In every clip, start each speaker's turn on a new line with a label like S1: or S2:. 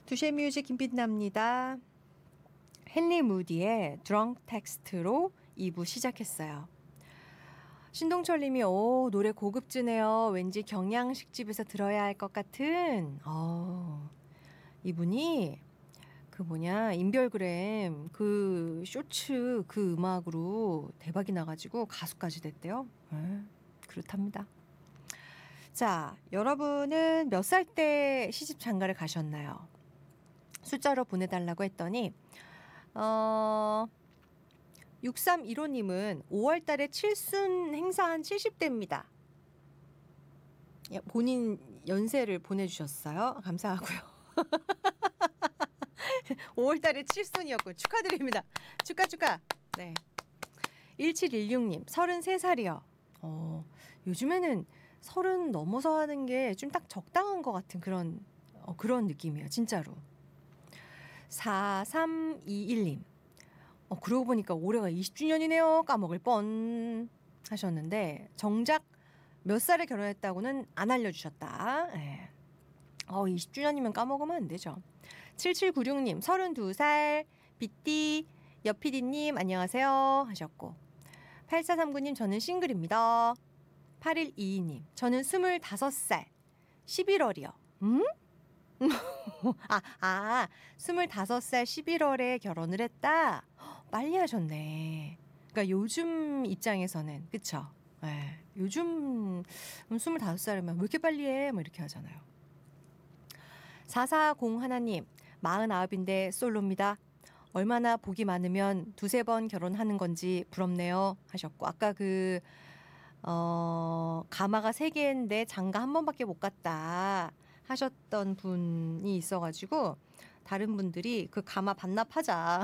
S1: 두시의 뮤직 김빛납니다. 헨리 무디의 드렁크 텍스트로 2부 시작했어요. 신동철 님이 노래 고급지네요. 왠지 경양식집에서 들어야 할 것 같은. 이분이 인별그램 그 쇼츠 그 음악으로 대박이 나가지고 가수까지 됐대요. 그렇답니다. 자, 여러분은 몇 살 때 시집 장가를 가셨나요? 숫자로 보내달라고 했더니 6315님은 5월 달에 칠순 행사한 70대입니다. 본인 연세를 보내주셨어요. 감사하고요. 5월 달에 칠순이었고 축하드립니다. 축하. 네. 1716님 33살이요. 요즘에는 30 넘어서 하는 게 좀 딱 적당한 것 같은 그런 느낌이에요. 진짜로. 4321님 그러고 보니까 올해가 20주년이네요. 까먹을 뻔 하셨는데 정작 몇 살에 결혼했다고는 안 알려주셨다. 20주년이면 까먹으면 안 되죠. 7796님 32살 빗띠 여피디님 안녕하세요 하셨고 8439님 저는 싱글입니다. 8122님 저는 25살 11월이요. 25살 11월에 결혼을 했다. 빨리 하셨네. 그러니까 요즘 입장에서는 그쵸? 네. 요즘 25살이면 왜 이렇게 빨리 해? 뭐 이렇게 하잖아요. 4401님 49인데 솔로입니다. 얼마나 복이 많으면 2-3번 결혼하는 건지 부럽네요 하셨고 아까 가마가 3개인데 장가 1번밖에 못 갔다 하셨던 분이 있어가지고 다른 분들이 그 가마 반납하자.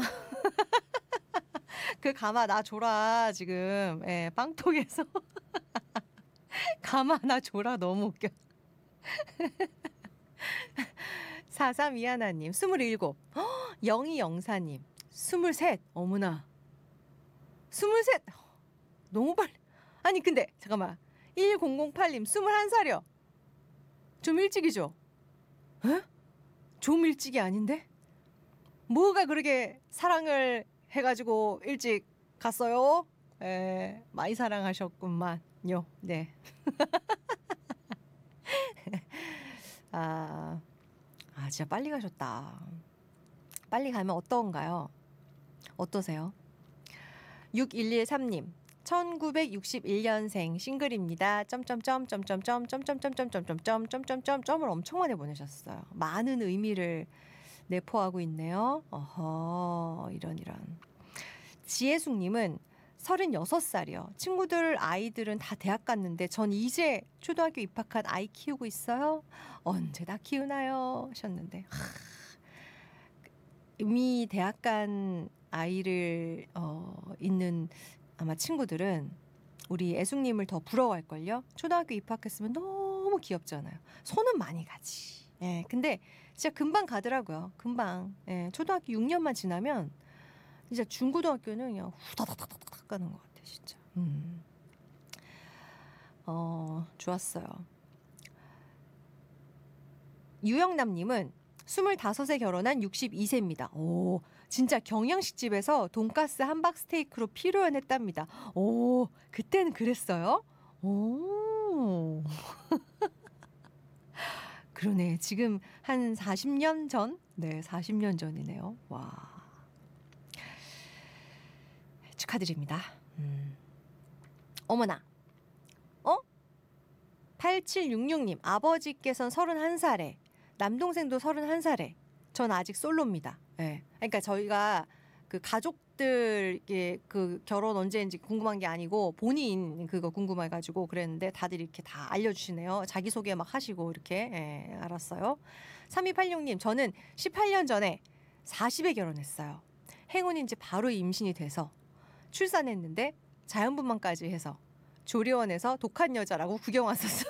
S1: 그 가마 나 줘라 지금. 빵통에서 가마 나 줘라. 너무 웃겨. 4321님 27 0204님 23 어머나 23 너무 빨리. 아니 근데 잠깐만 1008님 21살이요. 좀 일찍이죠? 좀 일찍이 아닌데? 뭐가 그렇게 사랑을 해가지고 일찍 갔어요? 많이 사랑하셨구만요. 네. 진짜 빨리 가셨다. 빨리 가면 어떤가요? 어떠세요? 6113님 1961년생 싱글입니다. 점을 엄청 많이 보내셨어요. 많은 의미를 내포하고 있네요. 이런. 지혜숙님은 36살이요. 친구들 아이들은 다 대학 갔는데 전 이제 초등학교 입학한 아이 키우고 있어요. 언제 다 키우나요? 하셨는데 이미 대학 간 아이를 있는 아마 친구들은 우리 애숙님을 더 부러워할걸요. 초등학교 입학했으면 너무 귀엽잖아요. 손은 많이 가지. 근데 진짜 금방 가더라고요. 금방. 초등학교 6년만 지나면 진짜 중고등학교는 그냥 후다다다닥 가는 것 같아 진짜. 좋았어요. 유영남님은 25에 결혼한 62세입니다. 오, 진짜 경양식집에서 돈가스 함박 스테이크로 피로연했답니다. 오, 그때는 그랬어요? 오. 그러네. 지금 한 40년 전? 네, 40년 전이네요. 와. 축하드립니다. 어머나. 8766님, 아버지께서는 31살에, 남동생도 31살에, 전 아직 솔로입니다. 그러니까 저희가 그 가족들, 그 결혼 언제인지 궁금한 게 아니고 본인 그거 궁금해가지고 그랬는데 다들 이렇게 다 알려주시네요. 자기소개 막 하시고 이렇게. 알았어요. 3286님, 저는 18년 전에 40에 결혼했어요. 행운인지 바로 임신이 돼서 출산했는데 자연분만까지 해서 조리원에서 독한 여자라고 구경 왔었어.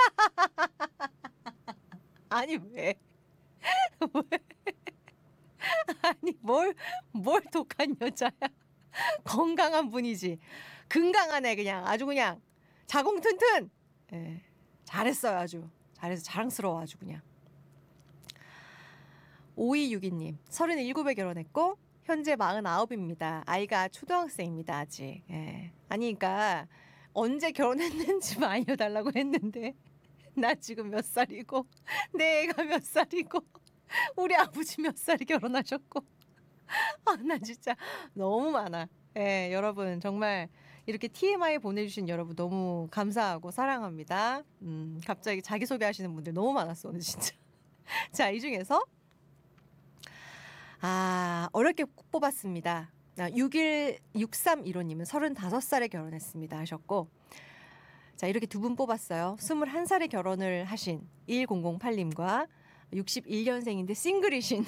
S1: 아니 왜? 왜? 아니 뭘 독한 여자야? 건강한 분이지. 건강하네 그냥 아주 그냥 자궁 튼튼. 잘했어요 아주. 잘해서 자랑스러워 아주 그냥. 5262님 37에 결혼했고 현재 49입니다. 아이가 초등학생입니다. 아직. 예. 아니 그러니까 언제 결혼했는지만 알려달라고 했는데 나 지금 몇 살이고 내 애가 몇 살이고 우리 아버지 몇 살이 결혼하셨고 아 나 진짜 너무 많아. 예, 여러분 정말 이렇게 TMI 보내주신 여러분 너무 감사하고 사랑합니다. 갑자기 자기소개하시는 분들 너무 많았어 오늘 진짜. 자, 이 중에서 어렵게 뽑았습니다. 616315님은 35살에 결혼했습니다 하셨고, 자, 이렇게 두 분 뽑았어요. 21살에 결혼을 하신 1008님과 61년생인데 싱글이신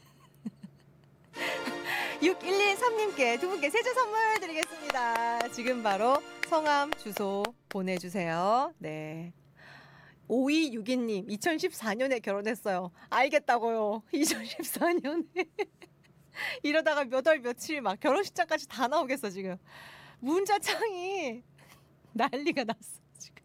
S1: 6113님께 두 분께 세제 선물 드리겠습니다. 지금 바로 성함, 주소 보내주세요. 네. 5262님 2014년에 결혼했어요. 알겠다고요. 2014년에 이러다가 몇 월 며칠 막 결혼식장까지 다 나오겠어 지금. 문자창이 난리가 났어 지금.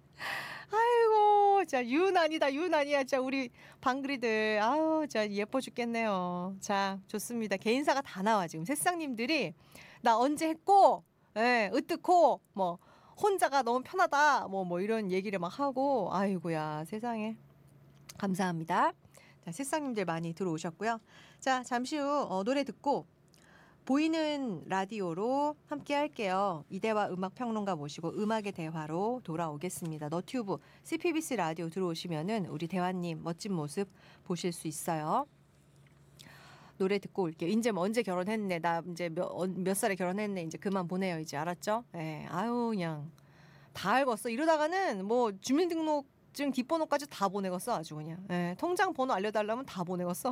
S1: 아이고 진짜 유난이다 유난이야 진짜 우리 방글이들. 아우 진짜 예뻐 죽겠네요. 자, 좋습니다. 개인사가 다 나와 지금. 새싹님들이 나 언제 했고 으뜩고 뭐 혼자가 너무 편하다 뭐 이런 얘기를 막 하고. 아이고야 세상에. 감사합니다. 자, 새싹님들 많이 들어오셨고요. 자, 잠시 후 노래 듣고 보이는 라디오로 함께 할게요. 이대화 음악평론가 모시고 음악의 대화로 돌아오겠습니다. 너튜브 CPBC 라디오 들어오시면은 우리 대화님 멋진 모습 보실 수 있어요. 노래 듣고 올게요. 이제 뭐 언제 결혼했네. 나 이제 몇 살에 결혼했네. 이제 그만 보내요. 이제 알았죠? 예. 아유 그냥 다 읽었어. 이러다가는 뭐 주민등록증 뒷번호까지 다 보내겠어. 아주 그냥. 예. 통장 번호 알려달라면 다 보내겠어.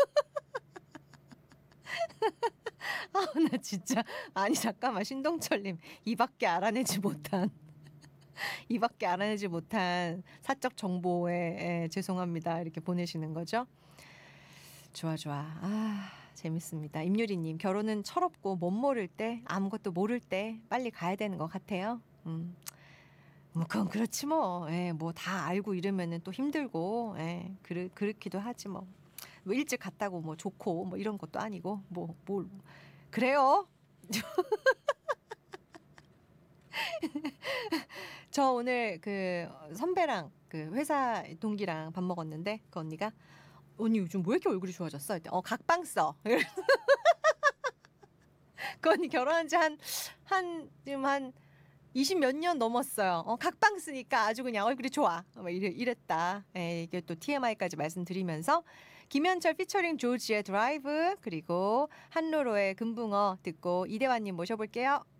S1: 아, 나 진짜. 아니 잠깐만 신동철님 이밖에 알아내지 못한 이밖에 알아내지 못한 사적 정보에 죄송합니다 이렇게 보내시는 거죠. 좋아 좋아. 아 재밌습니다. 임유리님 결혼은 철없고 못 모를 때 아무것도 모를 때 빨리 가야 되는 것 같아요. 뭐 그건 그렇지 뭐. 예, 뭐 다 알고 이러면은 또 힘들고 그렇기도 하지 뭐. 뭐 일찍 갔다고 뭐 좋고 뭐 이런 것도 아니고 뭐 뭘 그래요. 저 오늘 그 선배랑 그 회사 동기랑 밥 먹었는데 그 언니가 언니 요즘 왜 이렇게 얼굴이 좋아졌어? 했더니 각방 써. 그 언니 결혼한 지 지금 한 20 몇 년 넘었어요. 각방 쓰니까 아주 그냥 얼굴이 좋아. 뭐 이랬다. 이게 또 TMI까지 말씀드리면서 김현철 피처링 조지의 드라이브 그리고 한로로의 금붕어 듣고 이대화님 모셔볼게요.